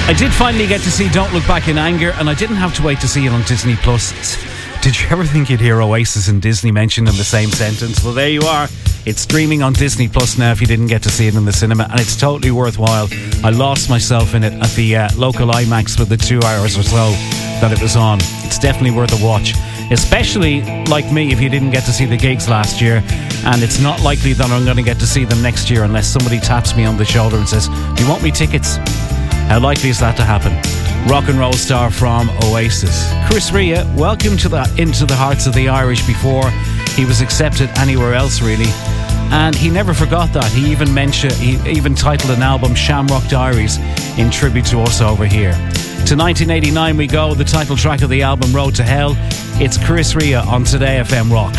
I did finally get to see Don't Look Back in Anger, and I didn't have to wait to see it on Disney Plus. Did you ever think you'd hear Oasis and Disney mentioned in the same sentence? Well, there you are. It's streaming on Disney Plus now if you didn't get to see it in the cinema, and it's totally worthwhile. I lost myself in it at the local IMAX for the 2 hours or so that it was on. It's definitely worth a watch, especially like me if you didn't get to see the gigs last year, and it's not likely that I'm going to get to see them next year unless somebody taps me on the shoulder and says, "Do you want me tickets?" How likely is that to happen? Rock and roll star from Oasis, Chris Rea, welcome to Into the Hearts of the Irish before he was accepted anywhere else, really. And he never forgot that. He even titled an album Shamrock Diaries in tribute to us over here. To 1989 we go, the title track of the album Road to Hell. It's Chris Rea on Today FM Rocks.